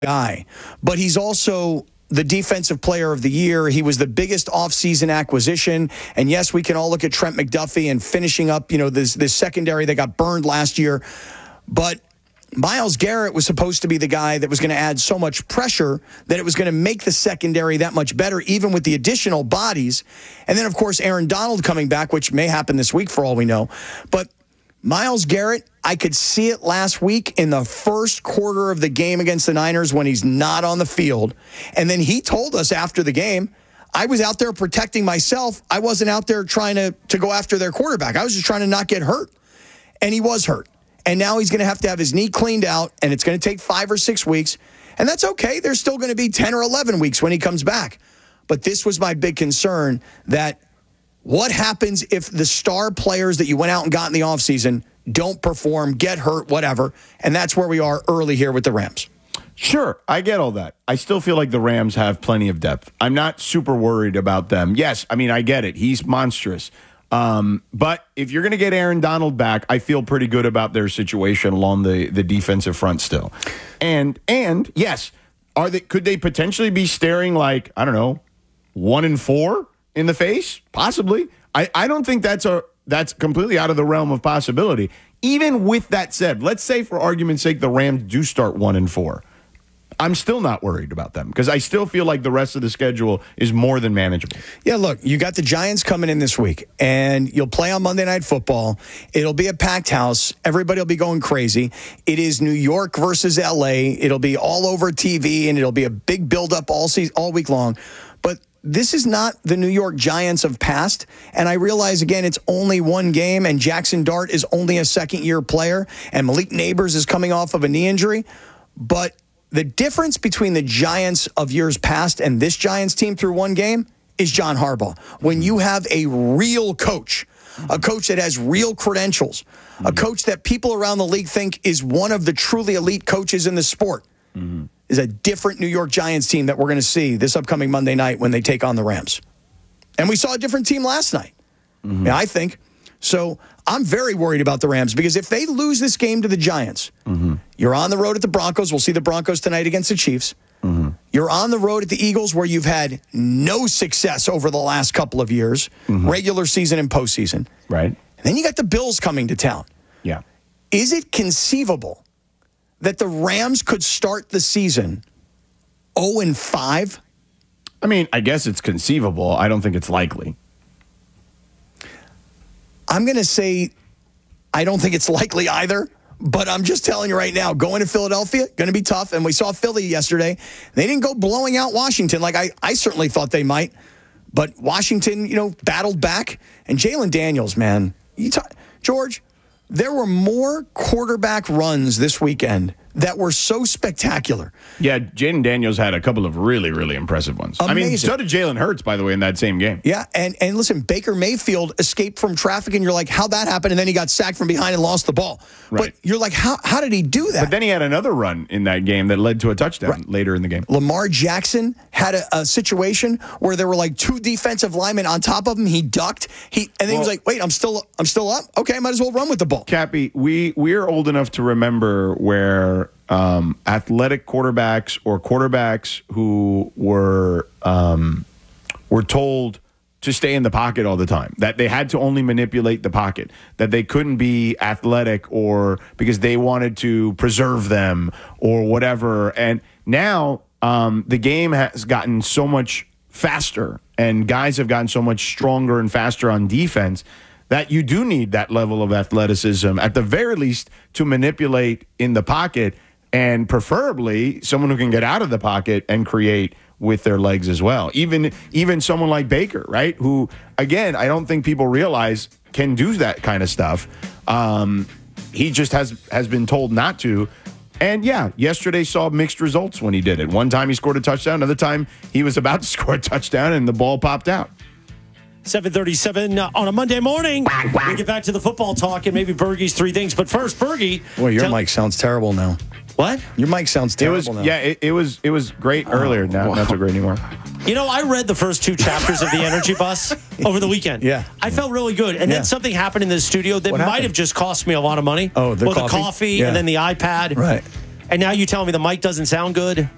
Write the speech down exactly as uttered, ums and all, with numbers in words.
guy, but he's also the defensive player of the year. He was the biggest offseason acquisition. And yes, we can all look at Trent McDuffie and finishing up, you know, this, this secondary that got burned last year. But Myles Garrett was supposed to be the guy that was going to add so much pressure that it was going to make the secondary that much better, even with the additional bodies. And then, of course, Aaron Donald coming back, which may happen this week for all we know. But Myles Garrett, I could see it last week in the first quarter of the game against the Niners when he's not on the field. And then he told us after the game, I was out there protecting myself. I wasn't out there trying to, to go after their quarterback. I was just trying to not get hurt. And he was hurt. And now he's going to have to have his knee cleaned out, and it's going to take five or six weeks. And that's okay. There's still going to be ten or eleven weeks when he comes back. But this was my big concern, that what happens if the star players that you went out and got in the offseason don't perform, get hurt, whatever, and that's where we are early here with the Rams. Sure, I get all that. I still feel like the Rams have plenty of depth. I'm not super worried about them. Yes, I mean, I get it. He's monstrous. Um, but if you're going to get Aaron Donald back, I feel pretty good about their situation along the, the defensive front still. And, and yes, are they, could they potentially be staring like, I don't know, one and four in the face? Possibly. I, I don't think that's a that's completely out of the realm of possibility. Even with that said, let's say for argument's sake the Rams do start one and four. I'm still not worried about them because I still feel like the rest of the schedule is more than manageable. Yeah, look, you got the Giants coming in this week, and you'll play on Monday Night Football. It'll be a packed house. Everybody will be going crazy. It is New York versus L A. It'll be all over T V, and it'll be a big buildup all season, all week long. But this is not the New York Giants of past, and I realize, again, it's only one game, and Jackson Dart is only a second-year player, and Malik Neighbors is coming off of a knee injury, but the difference between the Giants of years past and this Giants team through one game is John Harbaugh. When you have a real coach, a coach that has real credentials, mm-hmm. a coach that people around the league think is one of the truly elite coaches in the sport, mm-hmm. is a different New York Giants team that we're going to see this upcoming Monday night when they take on the Rams. And we saw a different team last night, mm-hmm. yeah, I think. So I'm very worried about the Rams because if they lose this game to the Giants, mm-hmm. you're on the road at the Broncos. We'll see the Broncos tonight against the Chiefs. Mm-hmm. You're on the road at the Eagles where you've had no success over the last couple of years, mm-hmm. regular season and postseason. Right. And then you got the Bills coming to town. Yeah. Is it conceivable that the Rams could start the season oh and five? I mean, I guess it's conceivable. I don't think it's likely. I'm going to say I don't think it's likely either, but I'm just telling you right now, going to Philadelphia, going to be tough. And we saw Philly yesterday. They didn't go blowing out Washington like I, I certainly thought they might. But Washington, you know, battled back. And Jalen Daniels, man, you t- George, there were more quarterback runs this weekend that were so spectacular. Yeah, Jaden Daniels had a couple of really, really impressive ones. Amazing. I mean, so did Jalen Hurts, by the way, in that same game. Yeah, and, and listen, Baker Mayfield escaped from traffic, and you're like, how'd that happen? And then he got sacked from behind and lost the ball. Right. But you're like, how how did he do that? But then he had another run in that game that led to a touchdown right. later in the game. Lamar Jackson had a, a situation where there were like two defensive linemen on top of him. He ducked, He and then well, he was like, wait, I'm still I'm still up? Okay, I might as well run with the ball. Cappy, we, we're old enough to remember where Um, athletic quarterbacks or quarterbacks who were um, were told to stay in the pocket all the time, that they had to only manipulate the pocket, that they couldn't be athletic or because they wanted to preserve them or whatever. And now um, the game has gotten so much faster and guys have gotten so much stronger and faster on defense that you do need that level of athleticism, at the very least, to manipulate in the pocket. And preferably someone who can get out of the pocket and create with their legs as well. Even even someone like Baker, right? Who, again, I don't think people realize can do that kind of stuff. Um, he just has has been told not to. And, yeah, yesterday saw mixed results when he did it. One time he scored a touchdown. Another time he was about to score a touchdown and the ball popped out. seven thirty-seven on a Monday morning. We get back to the football talk and maybe Bergie's three things. But first, Bergie. Boy, your tell- mic sounds terrible now. What? Your mic sounds terrible it was, now. Yeah, it, it was it was great earlier. Now wow. not so great anymore. You know, I read the first two chapters of The Energy Bus over the weekend. Yeah. I felt really good. And yeah. then something happened in the studio that What might happened? have just cost me a lot of money. Oh, the well, coffee? the coffee Yeah. and then the iPad. Right. And now you tell me the mic doesn't sound good.